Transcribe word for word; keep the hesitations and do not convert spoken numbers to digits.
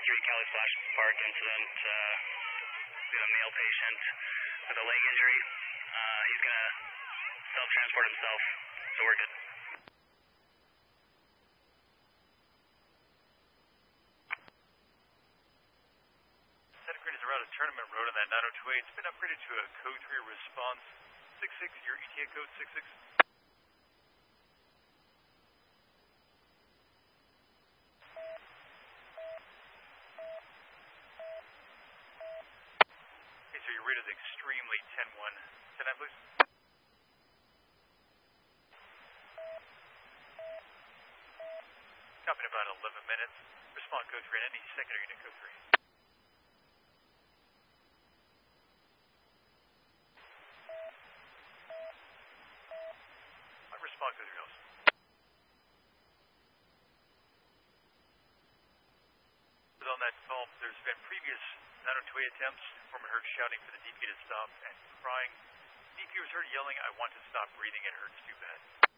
three Cali Flash Park incident. Uh, we have a male patient with a leg injury. Uh, he's going to self-transport himself, so we're good. Santa Cruz is around a tournament road on that nine oh two eight. It's been upgraded to a code three response. six six, your E T A code six six. Okay, so your rate is extremely ten one. ten nine, please. Copy in about eleven minutes. Respond code three and any secondary unit code three. I respond code three also. On that call, there's been previous nine oh two eight attempts. Foreman heard shouting for the D P to stop and crying. D P was heard yelling, "I want to stop breathing, it hurts too bad."